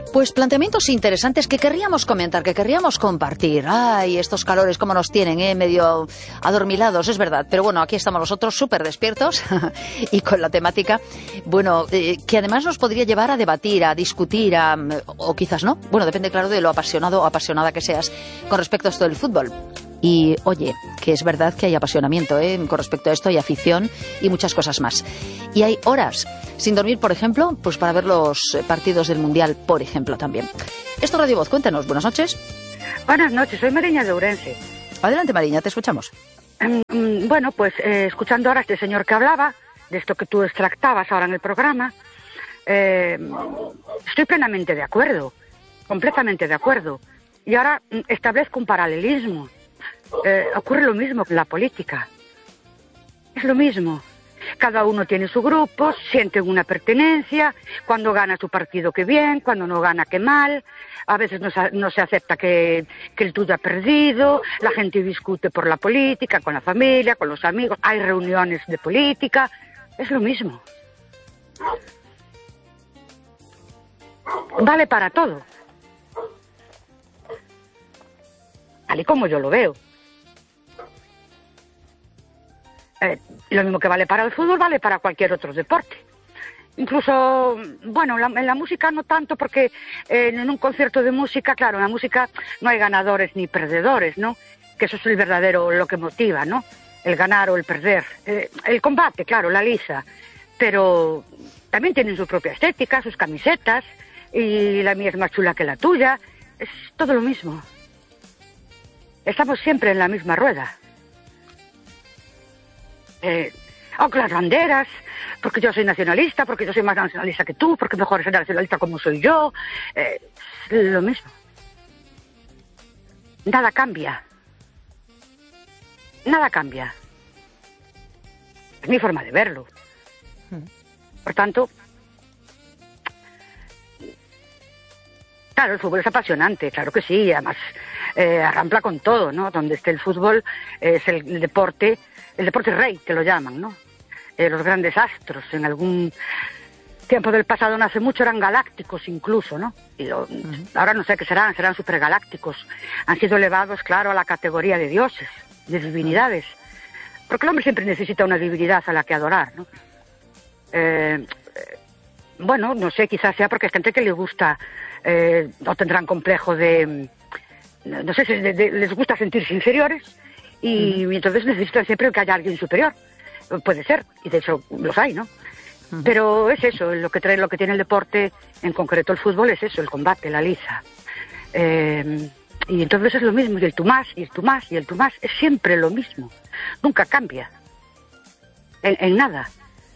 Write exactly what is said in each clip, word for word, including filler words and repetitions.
Pues planteamientos interesantes que querríamos comentar, que querríamos compartir. Ay, estos calores cómo nos tienen, ¿eh? Medio adormilados, es verdad. Pero bueno, aquí estamos nosotros súper despiertos y con la temática, bueno, eh, que además nos podría llevar a debatir, a discutir, a, o quizás no. Bueno, depende, claro, de lo apasionado o apasionada que seas con respecto a esto del fútbol. Y, oye, que es verdad que hay apasionamiento, ¿eh? Con respecto a esto, hay afición y muchas cosas más. Y hay horas sin dormir, por ejemplo, pues para ver los partidos del Mundial, por ejemplo, también. Esto es Radio Voz, cuéntanos. Buenas noches. Buenas noches, soy Mariña de Ourense. Adelante, Mariña, te escuchamos. Um, bueno, pues eh, escuchando ahora a este señor que hablaba, de esto que tú extractabas ahora en el programa, eh, estoy plenamente de acuerdo, completamente de acuerdo. Y ahora establezco un paralelismo. Eh, ocurre lo mismo que en la política. Es lo mismo. Cada uno tiene su grupo, sienten una pertenencia, cuando gana su partido que bien, cuando no gana que mal, a veces no se, no se acepta que, que el tuyo ha perdido, la gente discute por la política, con la familia, con los amigos, hay reuniones de política, es lo mismo. Vale para todo. Tal y como yo lo veo. Eh, lo mismo que vale para el fútbol, vale para cualquier otro deporte. Incluso, bueno, la, en la música no tanto, porque eh, en un concierto de música, claro, en la música no hay ganadores ni perdedores, ¿no? Que eso es el verdadero, lo que motiva, ¿no? El ganar o el perder. Eh, el combate, claro, la liza. Pero también tienen su propia estética, sus camisetas, y la mía es más chula que la tuya. Es todo lo mismo. Estamos siempre en la misma rueda. Eh, aunque las banderas, porque yo soy nacionalista, porque yo soy más nacionalista que tú, porque mejor ser nacionalista como soy yo, eh, lo mismo. Nada cambia. Nada cambia. Es mi forma de verlo. Por tanto, claro, el fútbol es apasionante, claro que sí, además eh, arrampla con todo, ¿no? Donde esté el fútbol es el, el deporte, el deporte rey, que lo llaman, ¿no? Eh, los grandes astros, en algún tiempo del pasado, no hace mucho, eran galácticos incluso, ¿no? Y lo, uh-huh. Ahora no sé qué serán, serán supergalácticos. Han sido elevados, claro, a la categoría de dioses, de divinidades. Porque el hombre siempre necesita una divinidad a la que adorar, ¿no? Eh, bueno, no sé, quizás sea porque hay gente que le gusta, eh, o tendrán complejo de, no sé si de, de, les gusta sentirse inferiores y, uh-huh. y entonces necesitan siempre que haya alguien superior. Puede ser, y de hecho los hay, ¿no? Uh-huh. Pero es eso, lo que trae, lo que tiene el deporte, en concreto el fútbol, es eso, el combate, la liza. Eh, y entonces es lo mismo, y el tú más, y el tú más, y el tú más, es siempre lo mismo. Nunca cambia. En, en nada.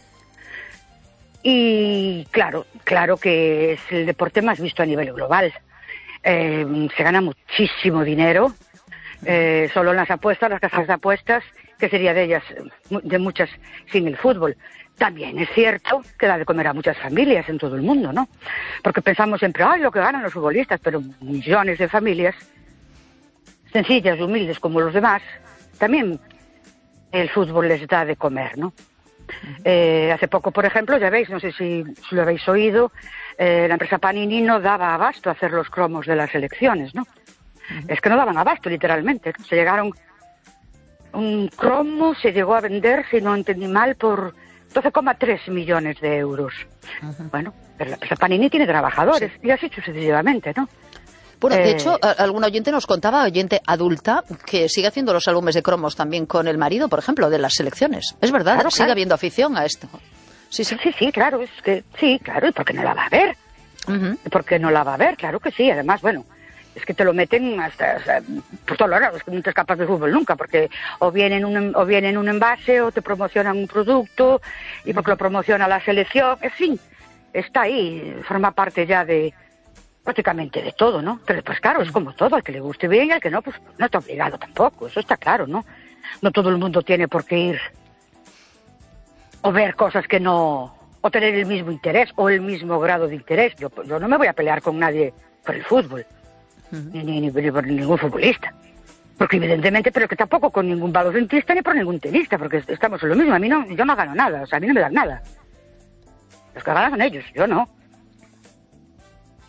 Y claro, claro que es el deporte más visto a nivel global. Eh, se gana muchísimo dinero, eh, solo en las apuestas, las casas de apuestas, que sería de ellas, de muchas, sin el fútbol. También es cierto que da de comer a muchas familias en todo el mundo, ¿no? Porque pensamos siempre, ay, lo que ganan los futbolistas, pero millones de familias, sencillas, humildes como los demás, también el fútbol les da de comer, ¿no? Eh, hace poco, por ejemplo, ya veis, no sé si, si lo habéis oído, eh, la empresa Panini no daba abasto a hacer los cromos de las elecciones, ¿no? Uh-huh. Es que no daban abasto, literalmente. Se llegaron... Un cromo se llegó a vender, si no entendí mal, por doce coma tres millones de euros. Uh-huh. Bueno, pero la empresa Panini tiene trabajadores, sí. Y así sucesivamente, ¿no? Bueno, de eh... hecho, algún oyente nos contaba, oyente adulta, que sigue haciendo los álbumes de cromos también con el marido, por ejemplo, de las selecciones. Es verdad, claro, sigue claro. habiendo afición a esto. Sí, sí. Sí, sí, claro, es que sí, claro, ¿y por qué no la va a ver? Uh-huh. ¿Por qué no la va a ver? Claro que sí, además, bueno, es que te lo meten hasta, hasta por todos lados, es que no te escapas del fútbol nunca, porque o viene en un, o viene en un envase, o te promocionan un producto, y porque lo promociona la selección, en fin, está ahí, forma parte ya de prácticamente de todo, ¿no? Pero pues claro, es como todo, al que le guste bien y al que no, pues no está obligado tampoco, eso está claro, ¿no? No todo el mundo tiene por qué ir o ver cosas que no, o tener el mismo interés o el mismo grado de interés. Yo, yo no me voy a pelear con nadie por el fútbol, uh-huh. ni, ni, ni por ningún futbolista, porque evidentemente, pero que tampoco con ningún baloncestista ni por ningún tenista, porque estamos en lo mismo. A mí no, yo no gano nada, o sea, a mí no me dan nada. Los que ganan son ellos, yo no.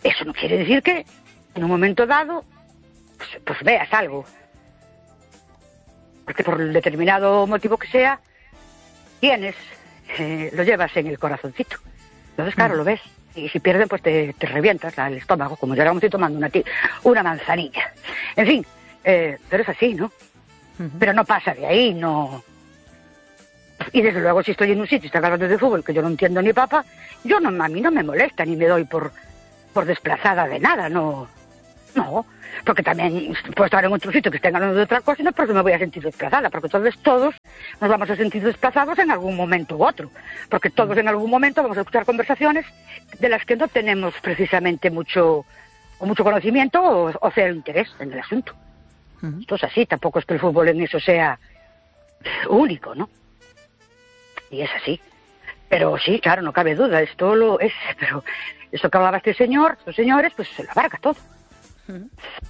eso no quiere decir que en un momento dado pues, pues veas algo. Porque por el determinado motivo que sea, tienes, eh, lo llevas en el corazoncito. Entonces, claro, lo ves. Y si pierden, pues te, te revientas el estómago, como yo ahora me estoy tomando una, una manzanilla. En fin, eh, pero es así, ¿no? Uh-huh. Pero no pasa de ahí, no... Y desde luego, si estoy en un sitio y están hablando de fútbol que yo no entiendo ni papa, yo no, a mí no me molesta, ni me doy por, por desplazada de nada, no... No, porque también puedo estar en otro sitio que estén hablando de otra cosa y no porque me voy a sentir desplazada, porque entonces todos nos vamos a sentir desplazados en algún momento u otro, porque todos en algún momento vamos a escuchar conversaciones de las que no tenemos precisamente mucho o mucho conocimiento o, o cero interés en el asunto. Uh-huh. Esto es así, tampoco es que el fútbol en eso sea único, ¿no? Y es así. Pero sí, claro, no cabe duda, esto lo es, pero eso que hablaba este señor, estos señores, pues se lo abarca todo. Uh-huh.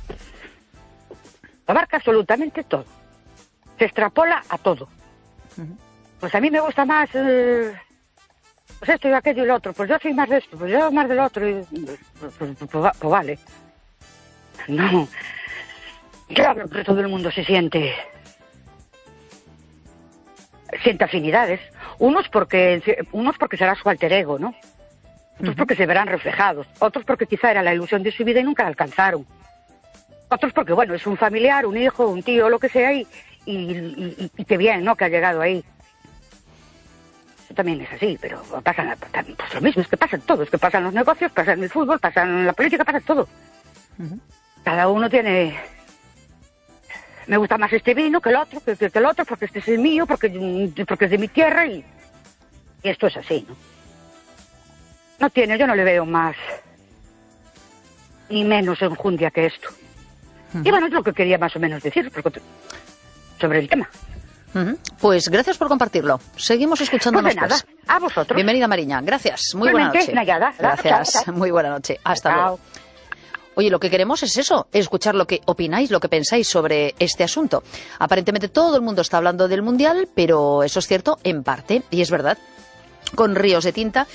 Abarca absolutamente todo. Se extrapola a todo. Uh-huh. Pues a mí me gusta más eh, pues esto y aquello y lo otro. Pues yo soy más de esto, pues yo más del otro. Y, pues, pues, pues, pues vale. No. Claro que todo el mundo se siente siente afinidades. Unos porque unos porque será su alter ego, ¿no? Otros uh-huh. porque se verán reflejados, otros porque quizá era la ilusión de su vida y nunca la alcanzaron. Otros porque, bueno, es un familiar, un hijo, un tío, lo que sea, y, y, y, y qué bien, ¿no?, que ha llegado ahí. Eso también es así, pero pasa pues lo mismo, es que pasa en todo, es que pasan los negocios, pasa en el fútbol, pasa en la política, pasa en todo. Uh-huh. Cada uno tiene... Me gusta más este vino que el otro, que, que, que el otro, porque este es el mío, porque, porque es de mi tierra, y, y esto es así, ¿no? No tiene, yo no le veo más ni menos enjundia que esto. Uh-huh. Y bueno, es lo que quería más o menos decir sobre el tema. Uh-huh. Pues gracias por compartirlo. Seguimos escuchándonos. Pues de nada, pues. A vosotros. Bienvenida, Mariña. Gracias. Muy buena noche. Nayada. Gracias. Chao, chao. Muy buena noche. Hasta chao. luego. Oye, lo que queremos es eso, escuchar lo que opináis, lo que pensáis sobre este asunto. Aparentemente todo el mundo está hablando del Mundial, pero eso es cierto en parte, y es verdad, con ríos de tinta.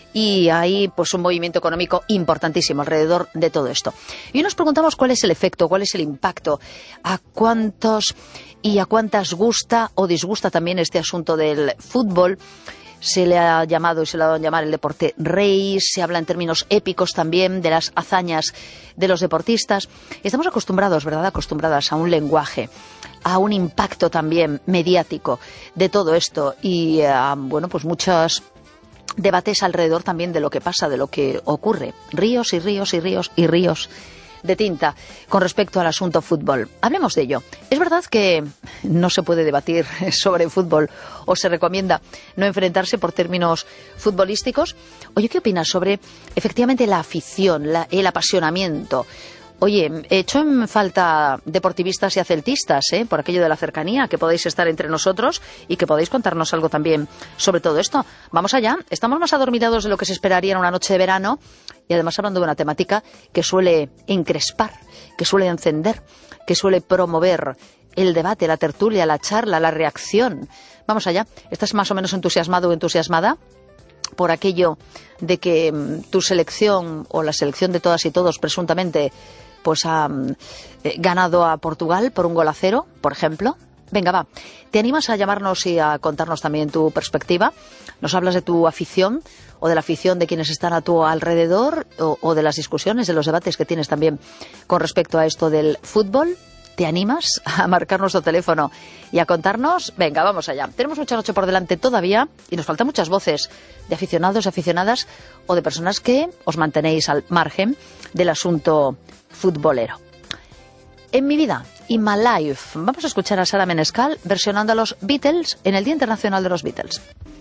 Y hay pues un movimiento económico importantísimo alrededor de todo esto. Y nos preguntamos cuál es el efecto, cuál es el impacto, a cuántos y a cuántas gusta o disgusta también este asunto del fútbol. Se le ha llamado y se le ha dado a llamar el deporte rey, se habla en términos épicos también de las hazañas de los deportistas. Estamos acostumbrados, ¿verdad?, acostumbradas a un lenguaje, a un impacto también mediático de todo esto y a, bueno, pues muchas debates alrededor también de lo que pasa, de lo que ocurre. Ríos y ríos y ríos y ríos de tinta con respecto al asunto fútbol. Hablemos de ello. Es verdad que no se puede debatir sobre fútbol o se recomienda no enfrentarse por términos futbolísticos. Oye, ¿qué opinas sobre efectivamente la afición, la, el apasionamiento? Oye, echo en falta deportivistas y celtistas, ¿eh?, por aquello de la cercanía, que podéis estar entre nosotros y que podéis contarnos algo también sobre todo esto. Vamos allá, estamos más adormilados de lo que se esperaría en una noche de verano y además hablando de una temática que suele encrespar, que suele encender, que suele promover el debate, la tertulia, la charla, la reacción. Vamos allá, ¿estás más o menos entusiasmado o entusiasmada por aquello de que um, tu selección o la selección de todas y todos presuntamente pues ha eh, ganado a Portugal por un gol a cero, por ejemplo? Venga, va. ¿Te animas a llamarnos y a contarnos también tu perspectiva? ¿Nos hablas de tu afición o de la afición de quienes están a tu alrededor o, o de las discusiones, de los debates que tienes también con respecto a esto del fútbol? ¿Te animas a marcar nuestro teléfono y a contarnos? Venga, vamos allá. Tenemos mucha noche por delante todavía y nos faltan muchas voces de aficionados, aficionadas o de personas que os mantenéis al margen del asunto futbolero. En mi vida, In My Life, vamos a escuchar a Sara Menescal versionando a los Beatles en el Día Internacional de los Beatles.